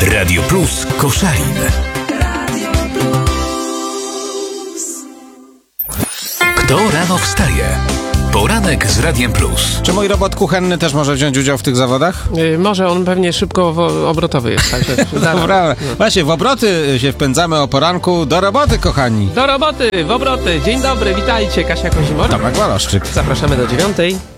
Radio Plus Koszalin. Kto rano wstaje? Poranek z Radiem Plus. Czy mój robot kuchenny też może wziąć udział w tych zawodach? Może, on pewnie szybko obrotowy jest. Także Dobra. Właśnie, w obroty się wpędzamy o poranku. Do roboty, kochani. Do roboty, w obroty. Dzień dobry, witajcie. Kasia Kozimor. Tomek Waloszczyk. Zapraszamy do 9:00.